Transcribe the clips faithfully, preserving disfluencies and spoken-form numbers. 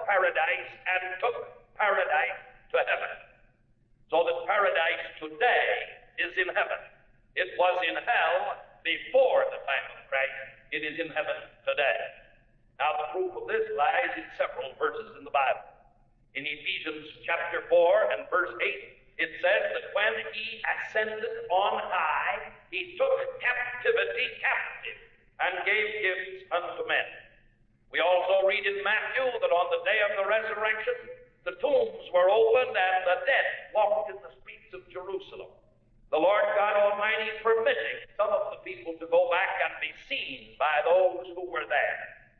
paradise and took paradise to heaven. So that paradise today is in heaven. It was in hell before the time of Christ. It is in heaven today. Now the proof of this lies in several verses in the Bible. In Ephesians chapter four and verse eight, it says that when he ascended on high, he took captivity captive and gave gifts unto men. We also read in Matthew that on the day of the resurrection, the tombs were opened and the dead walked in the streets of Jerusalem. The Lord God Almighty permitting some of the people to go back and be seen by those who were there.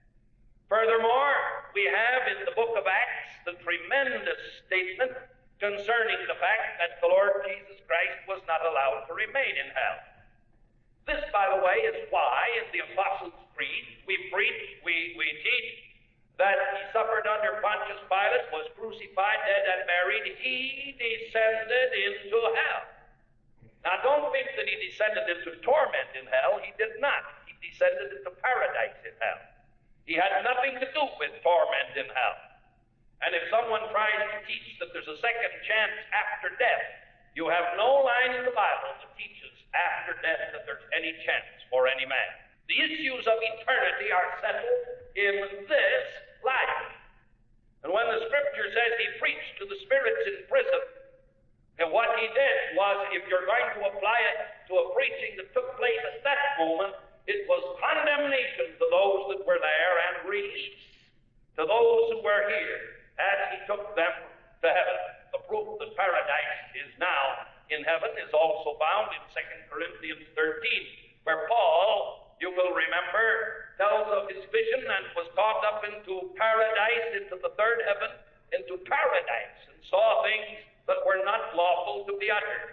Furthermore, we have in the book of Acts the tremendous statement concerning the fact that the Lord Jesus Christ was not allowed to remain in hell. This, by the way, is why in the Apostles' Creed we preach, we, we teach that he suffered under Pontius Pilate, was crucified, dead, and buried. He descended into hell. Now, don't think that he descended into torment in hell. He did not. He descended into paradise in hell. He had nothing to do with torment in hell. And if someone tries to teach that there's a second chance after death, you have no line in the Bible that teaches after death that there's any chance for any man. The issues of eternity are settled in this life. And when the Scripture says he preached to the spirits in prison, and what he did was, if you're going to apply it to a preaching that took place at that moment, it was condemnation to those that were there and release to those who were here as he took them to heaven. The proof that paradise is now in heaven is also found in Second Corinthians thirteen, where Paul, you will remember, tells of his vision and was caught up into paradise, into the third heaven, into paradise, and saw things that were not lawful to be uttered.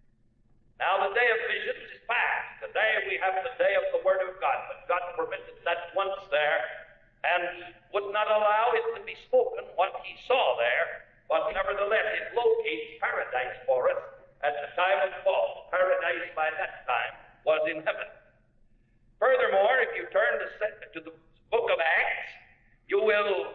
Now the day of visions is past. Today we have the day of the Word of God, but God permitted that once there and would not allow it to be spoken what he saw there, but nevertheless it locates paradise for us at the time of fall. Paradise by that time was in heaven. Furthermore, if you turn to, to the book of Acts, you will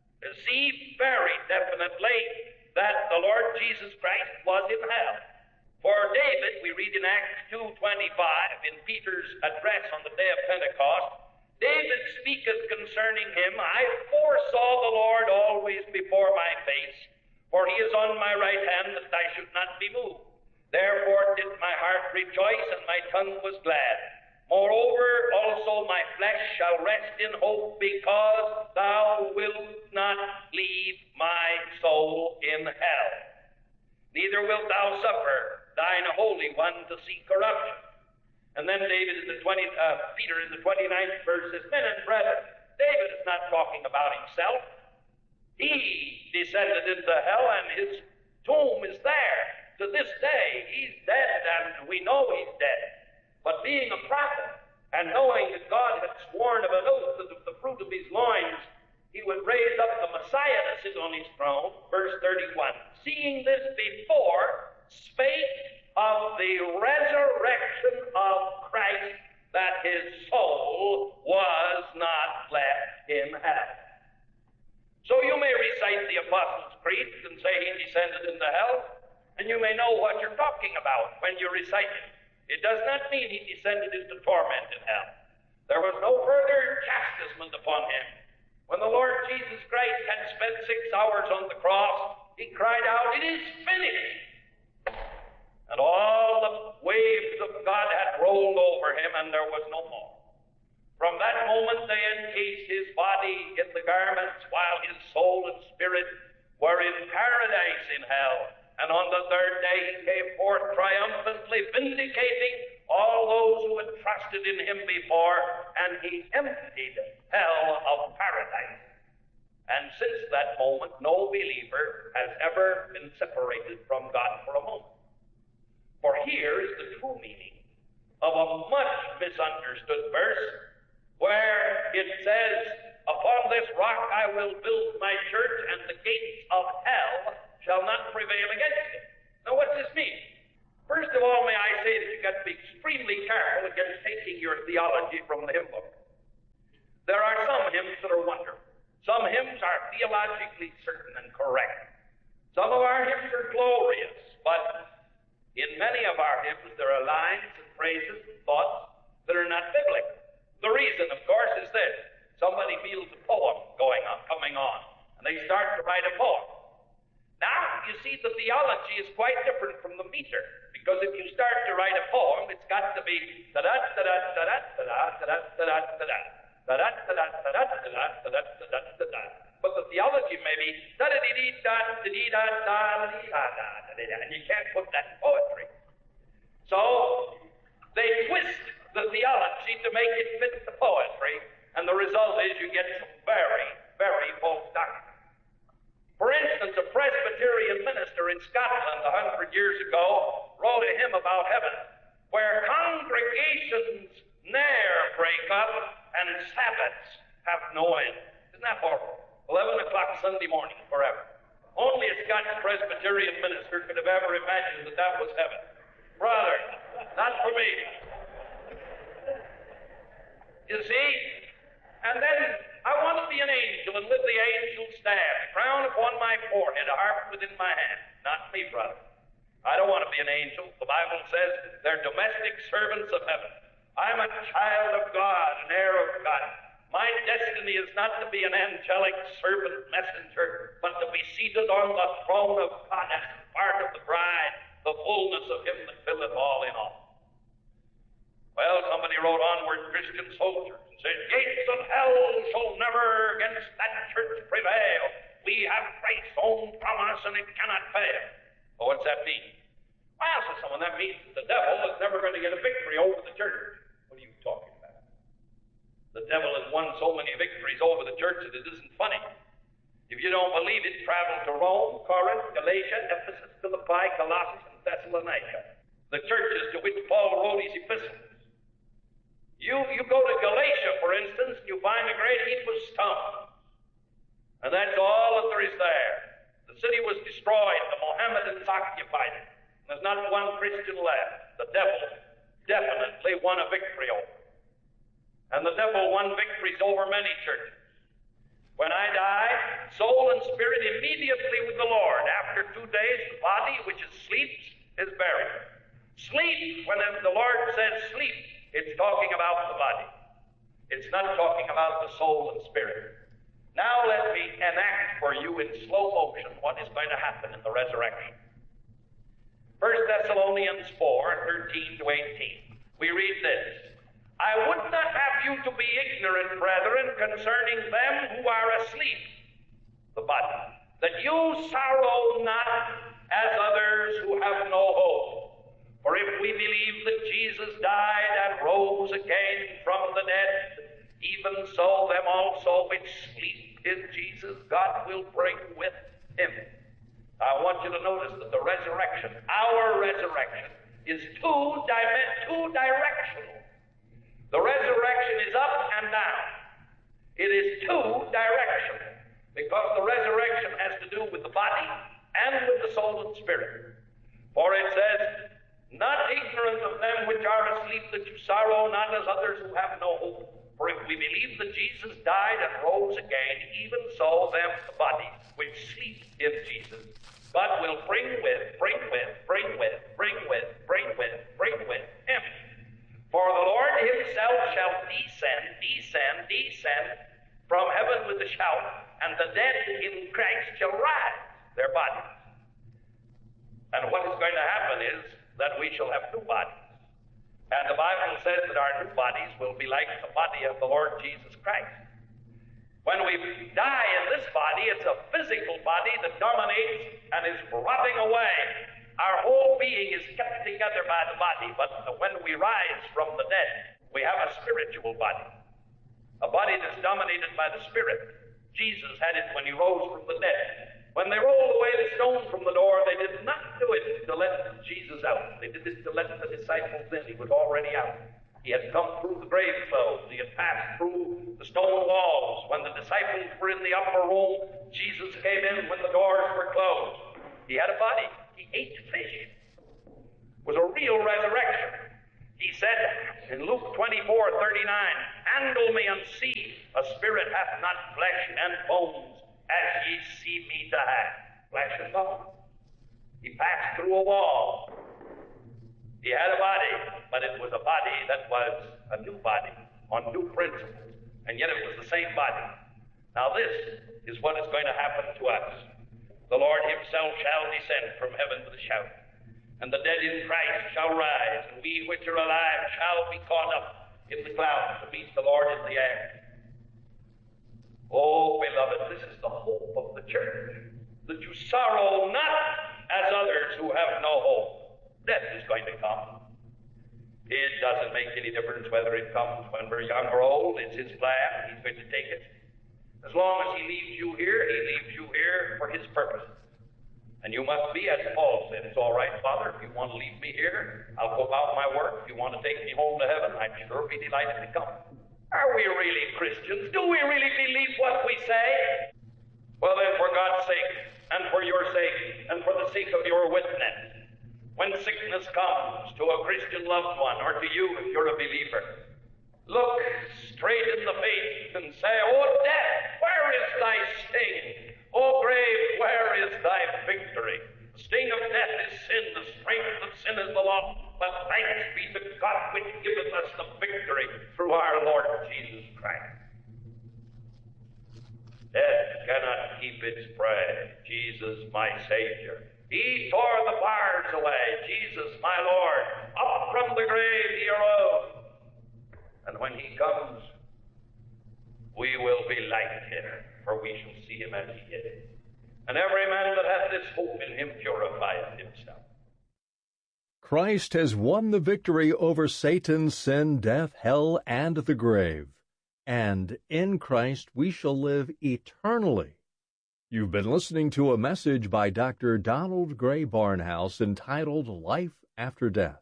see very definitely that the Lord Jesus Christ was in hell. For David, we read in Acts two twenty-five, in Peter's address on the day of Pentecost, David speaketh concerning him, I foresaw the Lord always before my face, for he is on my right hand, that I should not be moved. Therefore did my heart rejoice, and my tongue was glad. Moreover, also my flesh shall rest in hope, because thou wilt not leave my soul in hell. Neither wilt thou suffer thine Holy One to see corruption. And then David in the twenty, uh, Peter in the twenty-ninth verse says, Men and brethren, David is not talking about himself. He descended into hell, and his tomb is there. To this day, he's dead, and we know he's dead. But being a prophet, and knowing that God had sworn of an oath that of the fruit of his loins he would raise up the Messiah to sit on his throne, verse thirty-one, seeing this before, spake of the resurrection of Christ, that his soul was not left in hell. So you may recite the Apostles' Creed and say he descended into hell, and you may know what you're talking about when you recite it. It does not mean he descended into torment in hell. There was no further chastisement upon him. When the Lord Jesus Christ had spent six hours on the cross, he cried out, It is finished! And all the waves of God had rolled over him, and there was no more. From that moment they encased his body in the garments, while his soul and spirit were in paradise in hell. And on the third day he came forth triumphantly, vindicating all those who had trusted in him before, and he emptied hell of paradise. And since that moment, no believer has ever been separated from God for a moment. For here is the true meaning of a much misunderstood verse, where it says, Upon this rock I will build my church, and the gates of hell shall not prevail against it. Now what does this mean? First of all, may I say that you've got to be extremely careful against taking your theology from the hymn book. There are some hymns that are wonderful. Some hymns are theologically certain and correct. Some of our hymns are glorious, but in many of our hymns there are lines and phrases and thoughts that are not biblical. The reason, of course, is this. Somebody feels a poem going on, coming on, and they start to write a poem. Now, you see, the theology is quite different from the meter, because if you start to write a poem, it's got to be da-da, da-da, da-da, da-da, da-da, da-da, da-da, da-da, da-da, da-da, da-da, da-da, da-da, da-da. But the theology may be da-da-dee-dee-da-da-dee-da-da-da-da-da, and you can't put that in poetry. So, they twist the theology to make it fit the poetry, and the result is you get some very, very false doctrine. For instance, a Presbyterian minister in Scotland a hundred years ago wrote a hymn about heaven, where congregations ne'er break up and Sabbaths have no end. Isn't that horrible? Eleven o'clock Sunday morning forever. Only a Scotch Presbyterian minister could have ever imagined that that was heaven. Brother, not for me. You see? And then I want to be an angel, and with the angel stand, a crown upon my forehead, a harp within my hand. Not me, brother. I don't want to be an angel. The Bible says they're domestic servants of heaven. I'm a child of God, an heir of God. My destiny is not to be an angelic servant messenger, but to be seated on the throne of God as part of the bride, the fullness of him that filleth all in all. Well, somebody wrote Onward Christian Soldiers and said, gates of hell shall never against that church prevail. We have Christ's own promise and it cannot fail. Well, what's that mean? Well, says someone, that means the devil is never going to get a victory over the church. What are you talking about? The devil has won so many victories over the church that it isn't funny. If you don't believe it, travel to Rome, Corinth, Galatia, Ephesus, Philippi, Colossus, and Thessalonica, the churches to which Paul wrote his epistles. You, you go to Galatia, for instance, and you find a great heap of stones. And that's all that there is there. The city was destroyed. The Mohammedans occupied it. There's not one Christian left. The devil definitely won a victory over it. And the devil won victories over many churches. When I die, soul and spirit immediately with the Lord. After two days, the body, which is sleeps, is buried. Sleep, when the Lord says sleep, it's talking about the body. It's not talking about the soul and spirit. Now let me enact for you in slow motion what is going to happen in the resurrection. First Thessalonians four, thirteen to eighteen. We read this. I would not have you to be ignorant, brethren, concerning them who are asleep, the body, that you sorrow not as others who have no hope. For if we believe that Jesus died and rose again from the dead, even so them also which sleep in Jesus God will bring with him. I want you to notice that the resurrection, our resurrection, is two, dim- two directional. The resurrection is up and down. It is two directional, because the resurrection has to do with the body and with the soul and spirit. For it says, not ignorant of them which are asleep, that you sorrow not as others who have no hope. For if we believe that Jesus died and rose again, even so them the body which sleep in Jesus, God will bring with, bring with, bring with, bring with, bring with, bring with him. For the Lord himself shall descend, descend, descend from heaven with a shout, and the dead in Christ shall rise, their bodies. And what is going to happen is that we shall have new bodies. And the Bible says that our new bodies will be like the body of the Lord Jesus Christ. When we die in this body, it's a physical body that dominates and is rotting away. Our whole being is kept together by the body, but when we rise from the dead, we have a spiritual body, a body that's dominated by the Spirit. Jesus had it when he rose from the dead. When they rolled away the stone from the door, they did not do it to let Jesus out. They did it to let the disciples in. He was already out. He had come through the grave clothes. He had passed through the stone walls. When the disciples were in the upper room, Jesus came in when the doors were closed. He had a body. He ate fish. It was a real resurrection. He said in Luke twenty-four, thirty-nine, handle me and see. A spirit hath not flesh and bones, as ye see me to have. Flesh and bones. He passed through a wall. He had a body, but it was a body that was a new body, on new principles, and yet it was the same body. Now this is what is going to happen to us. The Lord himself shall descend from heaven with a shout, and the dead in Christ shall rise, and we which are alive shall be caught up in the clouds to meet the Lord in the air. Oh, beloved, this is the hope of the church, that you sorrow not as others who have no hope. Death is going to come. It doesn't make any difference whether it comes when we're young or old. It's his plan. He's going to take it. As long as he leaves you here, he leaves you here for his purpose. And you must be, as Paul said, it's all right, Father, if you want to leave me here, I'll go about my work. If you want to take me home to heaven, I'd sure be delighted to come. Are we really Christians? Do we really believe what we say? Well then, for God's sake, and for your sake, and for the sake of your witness, when sickness comes to a Christian loved one, or to you if you're a believer, look straight in the face and say, "Oh, death, where is thy sting? Oh, grave, where is thy victory? The sting of death is sin, the strength of sin is the law. But thanks be to God which giveth us the victory through our Lord Jesus Christ." Death cannot keep its prey. Jesus, my Savior. He tore the bars away. Jesus, my Lord. Up from the grave he arose. And when he comes, we will be like him, for we shall see him as he is. And every man that hath this hope in him purifieth himself. Christ has won the victory over Satan, sin, death, hell, and the grave. And in Christ we shall live eternally. You've been listening to a message by Doctor Donald Gray Barnhouse entitled Life After Death.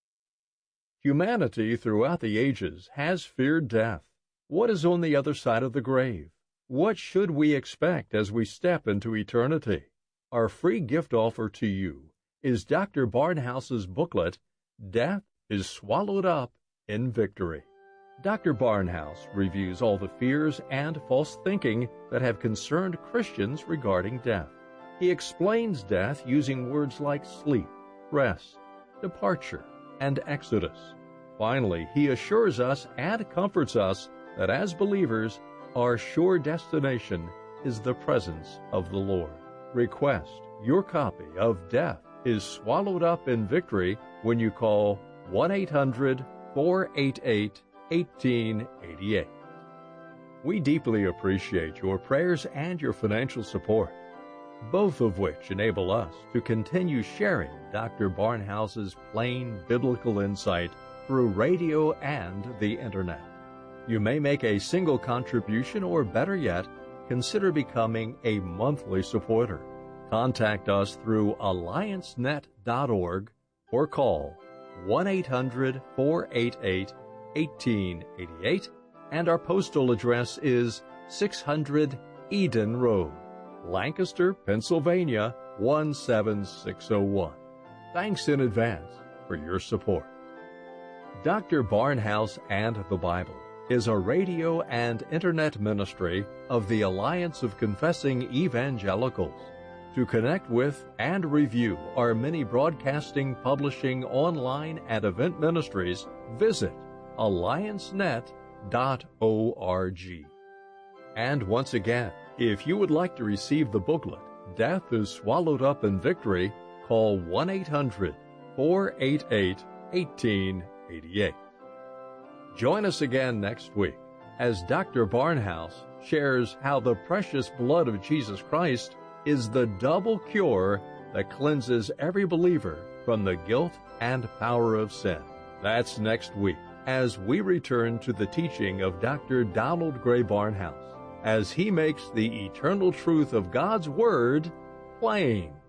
Humanity throughout the ages has feared death. What is on the other side of the grave? What should we expect as we step into eternity? Our free gift offer to you is Doctor Barnhouse's booklet, Death is Swallowed Up in Victory. Doctor Barnhouse reviews all the fears and false thinking that have concerned Christians regarding death. He explains death using words like sleep, rest, departure, and exodus. Finally, he assures us and comforts us that as believers, our sure destination is the presence of the Lord. Request your copy of Death is Swallowed Up in Victory when you call one eight hundred, four eight eight, eighteen eighty-eight. We deeply appreciate your prayers and your financial support, both of which enable us to continue sharing Doctor Barnhouse's plain biblical insight through radio and the Internet. You may make a single contribution, or better yet, consider becoming a monthly supporter. Contact us through alliance net dot org or call one eight hundred, four eight eight, eighteen eighty-eight, and our postal address is six hundred Eden Road, Lancaster, Pennsylvania, one seven six oh one. Thanks in advance for your support. Doctor Barnhouse and the Bible is a radio and Internet ministry of the Alliance of Confessing Evangelicals. To connect with and review our many broadcasting, publishing, online, and event ministries, visit alliance net dot org. And once again, if you would like to receive the booklet, Death is Swallowed Up in Victory, call one eight hundred, four eight eight, eighteen eighty-eight. Join us again next week as Doctor Barnhouse shares how the precious blood of Jesus Christ is the double cure that cleanses every believer from the guilt and power of sin. That's next week as we return to the teaching of Doctor Donald Gray Barnhouse as he makes the eternal truth of God's Word plain.